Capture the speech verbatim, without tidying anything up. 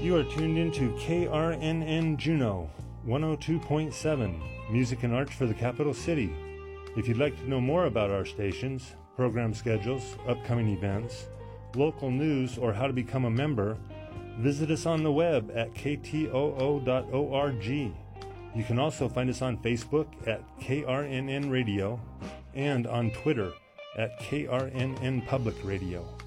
You are tuned into K R N N Juneau, one oh two point seven, music and arts for the capital city. If you'd like to know more about our stations, program schedules, upcoming events, local news, or how to become a member, visit us on the web at k t o o dot org. You can also find us on Facebook at K R N N Radio and on Twitter at K R N N Public Radio.